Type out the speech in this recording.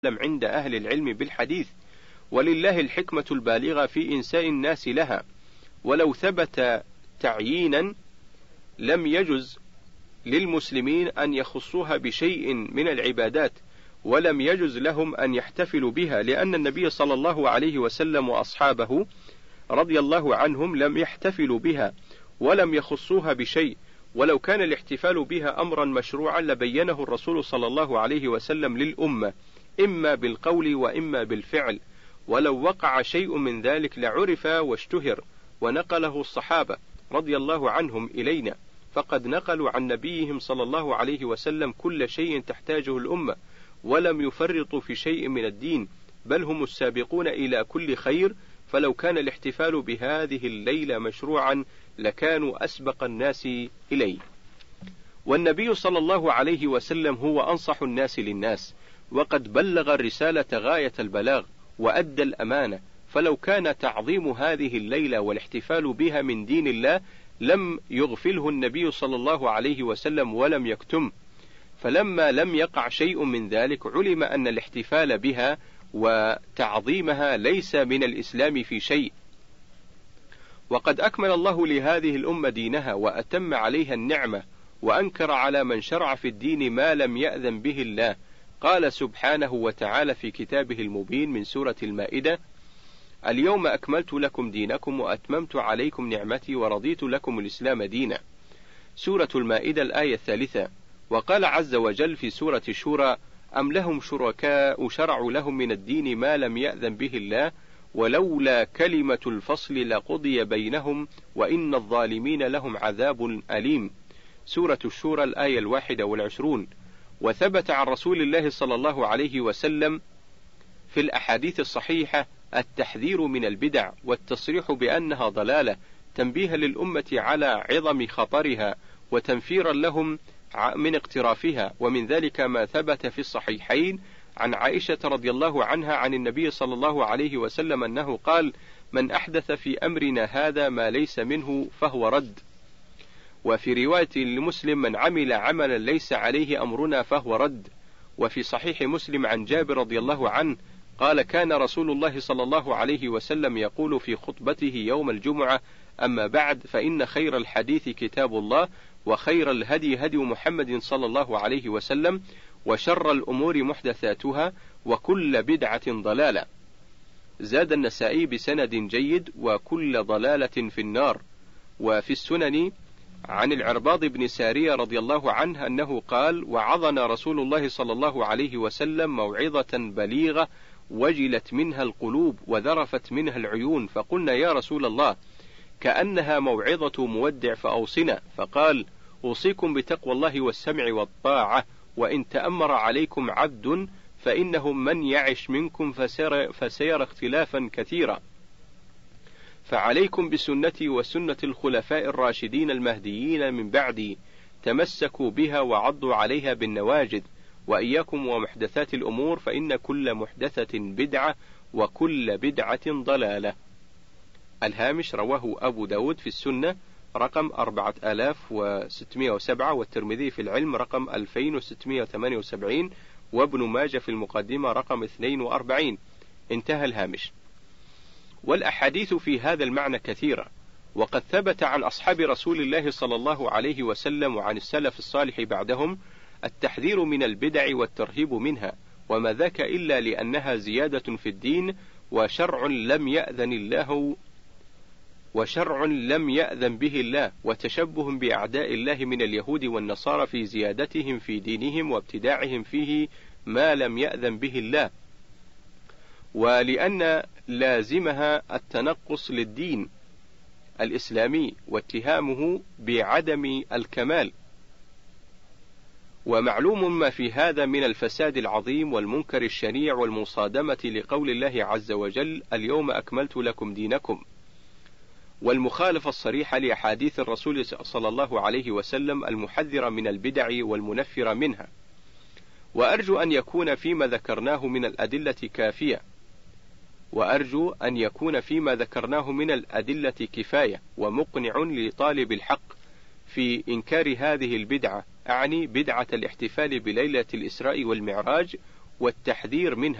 عند أهل العلم بالحديث، ولله الحكمة البالغة في إنساء الناس لها. ولو ثبت تعيينا لم يجز للمسلمين أن يخصوها بشيء من العبادات، ولم يجز لهم أن يحتفلوا بها، لأن النبي صلى الله عليه وسلم وأصحابه رضي الله عنهم لم يحتفلوا بها ولم يخصوها بشيء. ولو كان الاحتفال بها أمرا مشروعا لبينه الرسول صلى الله عليه وسلم للأمة إما بالقول وإما بالفعل، ولو وقع شيء من ذلك لعرف واشتهر ونقله الصحابة رضي الله عنهم إلينا، فقد نقلوا عن نبيهم صلى الله عليه وسلم كل شيء تحتاجه الأمة، ولم يفرطوا في شيء من الدين، بل هم السابقون إلى كل خير. فلو كان الاحتفال بهذه الليلة مشروعا لكانوا أسبق الناس إليه. والنبي صلى الله عليه وسلم هو أنصح الناس للناس، وقد بلغ الرسالة غاية البلاغ وأدى الأمانة، فلو كان تعظيم هذه الليلة والاحتفال بها من دين الله لم يغفله النبي صلى الله عليه وسلم ولم يكتم. فلما لم يقع شيء من ذلك علم أن الاحتفال بها وتعظيمها ليس من الإسلام في شيء. وقد أكمل الله لهذه الأمة دينها وأتم عليها النعمة، وأنكر على من شرع في الدين ما لم يأذن به الله. قال سبحانه وتعالى في كتابه المبين من سورة المائدة: اليوم أكملت لكم دينكم وأتممت عليكم نعمتي ورضيت لكم الإسلام دينا. سورة المائدة الآية 3. وقال عز وجل في سورة الشورى: أم لهم شركاء شرعوا لهم من الدين ما لم يأذن به الله ولولا كلمة الفصل لقضي بينهم وإن الظالمين لهم عذاب أليم. سورة الشورى الآية 21. وثبت عن رسول الله صلى الله عليه وسلم في الأحاديث الصحيحة التحذير من البدع والتصريح بأنها ضلالة، تنبيها للأمة على عظم خطرها وتنفيرا لهم من اقترافها. ومن ذلك ما ثبت في الصحيحين عن عائشة رضي الله عنها عن النبي صلى الله عليه وسلم أنه قال: من أحدث في أمرنا هذا ما ليس منه فهو رد. وفي رواية لمسلم: من عمل عملا ليس عليه أمرنا فهو رد. وفي صحيح مسلم عن جابر رضي الله عنه قال: كان رسول الله صلى الله عليه وسلم يقول في خطبته يوم الجمعة: أما بعد، فإن خير الحديث كتاب الله، وخير الهدي هدي محمد صلى الله عليه وسلم، وشر الأمور محدثاتها، وكل بدعة ضلالة. زاد النسائي بسند جيد: وكل ضلالة في النار. وفي السنن عن العرباض بن سارية رضي الله عنه أنه قال: وعظنا رسول الله صلى الله عليه وسلم موعظة بليغة وجلت منها القلوب وذرفت منها العيون، فقلنا: يا رسول الله، كأنها موعظة مودع فأوصنا. فقال: أوصيكم بتقوى الله والسمع والطاعة، وإن تأمر عليكم عبد فإنه من يعش منكم فسيرى اختلافا كثيرا، فعليكم بسنتي وسنة الخلفاء الراشدين المهديين من بعدي، تمسكوا بها وعضوا عليها بالنواجذ، وإياكم ومحدثات الأمور، فإن كل محدثة بدعة وكل بدعة ضلالة. الهامش: رواه أبو داود في السنة رقم 4607، والترمذي في العلم رقم 2678، وابن ماجه في المقدمة رقم 42. انتهى الهامش. والأحاديث في هذا المعنى كثيرة، وقد ثبت عن أصحاب رسول الله صلى الله عليه وسلم وعن السلف الصالح بعدهم التحذير من البدع والترهيب منها، وما ذاك إلا لأنها زيادة في الدين وشرع لم يأذن به الله، وتشبه بأعداء الله من اليهود والنصارى في زيادتهم في دينهم وابتداعهم فيه ما لم يأذن به الله، ولأن لازمها التنقص للدين الإسلامي واتهامه بعدم الكمال. ومعلوم ما في هذا من الفساد العظيم والمنكر الشنيع والمصادمة لقول الله عز وجل: اليوم أكملت لكم دينكم، والمخالفة الصريحة لأحاديث الرسول صلى الله عليه وسلم المحذرة من البدع والمنفرة منها. وأرجو أن يكون فيما ذكرناه من الأدلة كفاية ومقنع لطالب الحق في إنكار هذه البدعة، أعني بدعة الاحتفال بليلة الإسراء والمعراج والتحذير منها.